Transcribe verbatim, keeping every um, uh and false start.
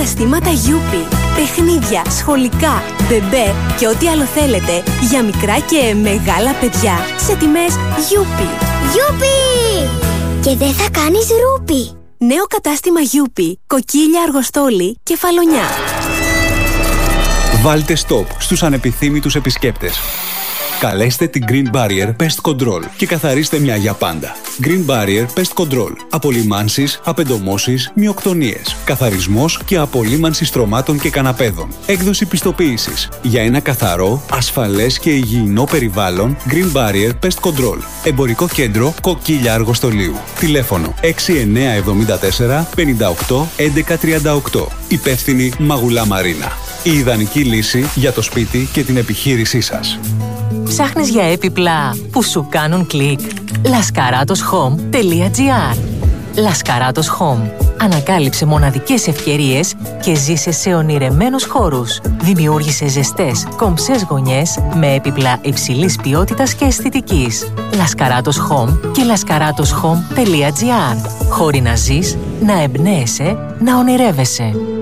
Καταστήματα Γιούπι. Παιχνίδια, σχολικά, μπεμπέ και ό,τι άλλο θέλετε για μικρά και μεγάλα παιδιά. Σε τιμές Γιούπι. Γιούπι! Και δεν θα κάνεις ρούπι. Νέο κατάστημα Γιούπι. Κοκκίλια, Αργοστόλη, Κεφαλονιά. Βάλτε stop στους ανεπιθύμητους επισκέπτες. Καλέστε την Green Barrier Pest Control και καθαρίστε μια για πάντα. Green Barrier Pest Control. Απολυμάνσεις, απεντομώσεις, μυοκτονίες. Καθαρισμός και απολύμανση στρωμάτων και καναπέδων. Έκδοση πιστοποίησης. Για ένα καθαρό, ασφαλές και υγιεινό περιβάλλον, Green Barrier Pest Control. Εμπορικό κέντρο Κοκκίλια Αργοστολίου. Τηλέφωνο έξι εννιά εβδομήντα τέσσερα πενήντα οκτώ έντεκα τριάντα οκτώ. Υπεύθυνη Μαγουλά Μαρίνα. Η ιδανική λύση για το σπίτι και την επιχείρησή σας. Ψάχνεις για έπιπλα που σου κάνουν κλικ? λασκαράτος χομ τελεία τζι άρ. Λασκαράτος Home. Ανακάλυψε μοναδικές ευκαιρίες και ζήσε σε ονειρεμένους χώρους. Δημιούργησε ζεστές, κομψές γωνιές με έπιπλα υψηλής ποιότητας και αισθητικής. Λασκαράτος Home και λασκαράτος χομ τελεία τζι άρ. Χώροι να ζεις, να εμπνέεσαι, να ονειρεύεσαι.